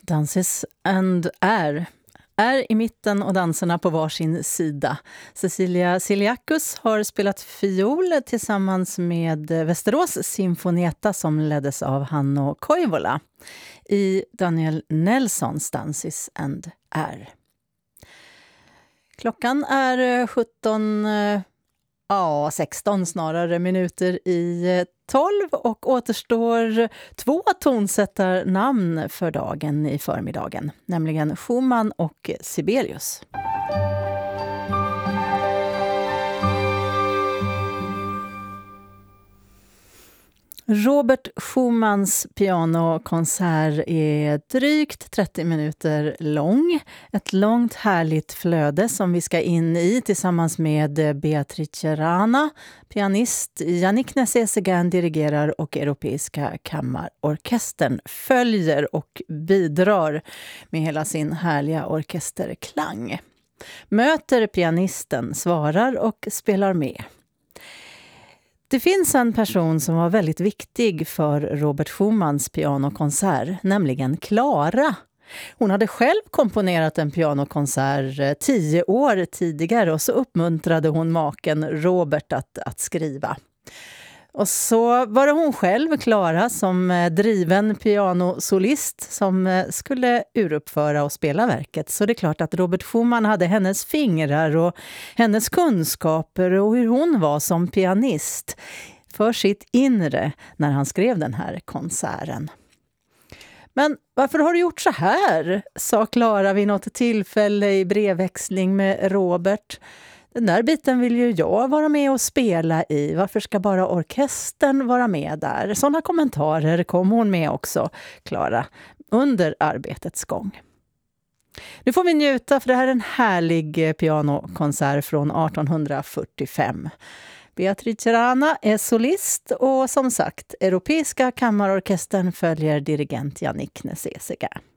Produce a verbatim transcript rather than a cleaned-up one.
Dances and är. Är i mitten och danserna på varsin sida. Cecilia Siliakus har spelat fiol tillsammans med Västerås Sinfonietta som leddes av Hanno Koivola i Daniel Nelsons Dances and är. Klockan är sjutton, ja sexton snarare minuter i tolv och återstår två tonsättarnamn för dagen i förmiddagen, nämligen Schumann och Sibelius. Robert Schumanns pianokonsert är drygt trettio minuter lång. Ett långt härligt flöde som vi ska in i tillsammans med Beatrice Rana, pianist, Yannick Nézet-Séguin dirigerar och Europeiska kammarorkestern följer och bidrar med hela sin härliga orkesterklang. Möter pianisten, svarar och spelar med. Det finns en person som var väldigt viktig för Robert Schumanns pianokonsert, nämligen Clara. Hon hade själv komponerat en pianokonsert tio år tidigare och så uppmuntrade hon maken Robert att, att skriva. Och så var det hon själv, Clara, som driven pianosolist som skulle uruppföra och spela verket. Så det är klart att Robert Schumann hade hennes fingrar och hennes kunskaper och hur hon var som pianist för sitt inre när han skrev den här konserten. Men varför har du gjort så här? Sa Clara vid något tillfälle i brevväxling med Robert. Den där biten vill ju jag vara med och spela i. Varför ska bara orkestern vara med där? Sådana kommentarer kom hon med också, Clara, under arbetets gång. Nu får vi njuta, för det här är en härlig pianokonsert från arton fyrtiofem. Beatrice Rana är solist och som sagt, Europeiska kammarorkestern följer dirigent Yannick Nézet-Séguin.